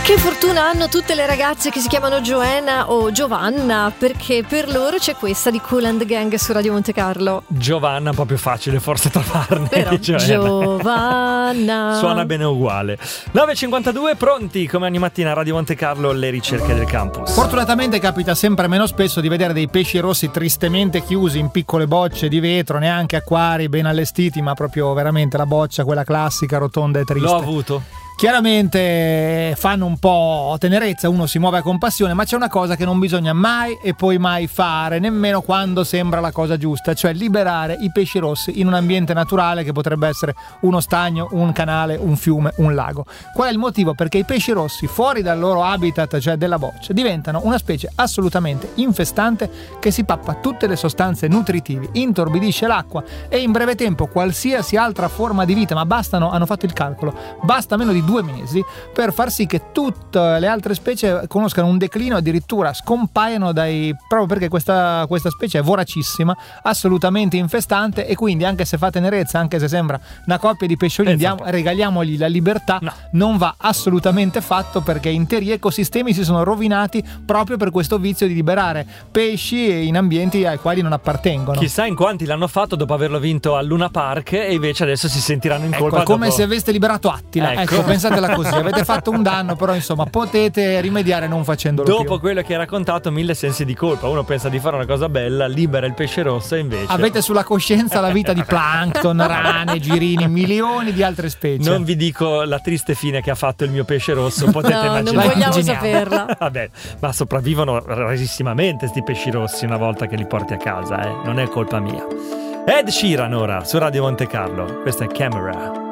Che fortuna hanno tutte le ragazze che si chiamano Joanna o Giovanna, perché per loro c'è questa di Kool and the Gang su Radio Monte Carlo. Giovanna, un po' più facile forse trovarne. Però Giovanna suona bene uguale. 9.52, pronti come ogni mattina a Radio Monte Carlo, le ricerche del campus. Fortunatamente capita sempre meno spesso di vedere dei pesci rossi tristemente chiusi in piccole bocce di vetro, neanche acquari ben allestiti, ma proprio veramente la boccia, quella classica, rotonda e triste. L'ho avuto. Chiaramente fanno un po' tenerezza, uno si muove con passione, ma c'è una cosa che non bisogna mai e poi mai fare, nemmeno quando sembra la cosa giusta, cioè liberare i pesci rossi in un ambiente naturale che potrebbe essere uno stagno, un canale, un fiume, un lago. Qual è il motivo? Perché i pesci rossi fuori dal loro habitat, cioè della boccia, diventano una specie assolutamente infestante che si pappa tutte le sostanze nutritive, intorbidisce l'acqua e in breve tempo qualsiasi altra forma di vita, ma hanno fatto il calcolo, basta meno di 2 mesi per far sì che tutte le altre specie conoscano un declino, addirittura scompaiano proprio perché questa specie è voracissima, assolutamente infestante, e quindi anche se fa tenerezza, anche se sembra una coppia di pesciolini, regaliamogli la libertà, no. Non va assolutamente fatto, perché interi ecosistemi si sono rovinati proprio per questo vizio di liberare pesci in ambienti ai quali non appartengono. Chissà in quanti l'hanno fatto dopo averlo vinto al Luna Park e invece adesso si sentiranno in colpa. È come se aveste liberato Attila, ecco, pensatela così, avete fatto un danno, però insomma potete rimediare non facendolo dopo più. Quello che hai raccontato, 1000 sensi di colpa. Uno pensa di fare una cosa bella, libera il pesce rosso e invece avete sulla coscienza la vita di plankton, rane, girini, milioni di altre specie. Non vi dico la triste fine che ha fatto il mio pesce rosso, potete immaginare. Non vogliamo saperla. Vabbè, ma sopravvivono resissimamente sti pesci rossi una volta che li porti a casa, non è colpa mia. Ed Sheeran ora su Radio Monte Carlo, questa è Camera.